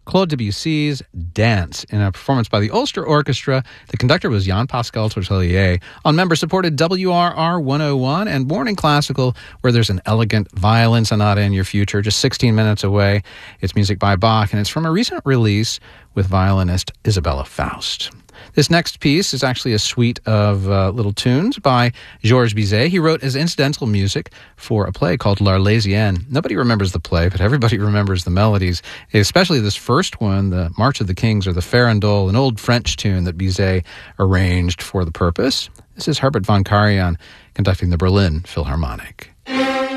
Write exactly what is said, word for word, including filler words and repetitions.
Claude Debussy's Dance in a performance by the Ulster Orchestra. The conductor was Jean-Pascal Tortelier on member-supported W R R one oh one and Morning Classical, where there's an elegant violin sonata in your future, just sixteen minutes away. It's music by Bach, and it's from a recent release with violinist Isabella Faust. This next piece is actually a suite of uh, little tunes by Georges Bizet. He wrote as incidental music for a play called L'Arlésienne. Nobody remembers the play, but everybody remembers the melodies, especially this first one, the March of the Kings, or the Farandole, an old French tune that Bizet arranged for the purpose. This is Herbert von Karajan conducting the Berlin Philharmonic.